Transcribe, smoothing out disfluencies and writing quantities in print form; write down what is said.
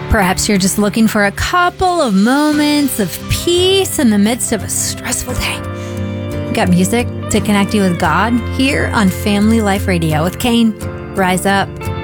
Perhaps you're just looking for a couple of moments of peace in the midst of a stressful day. Got music to connect you with God here on Family Life Radio with Kane. Rise up,